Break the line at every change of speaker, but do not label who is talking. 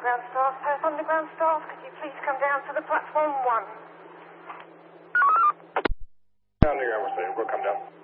underground staff. Perth underground staff, could you please come down to the platform 1?
Underground, we'll come down.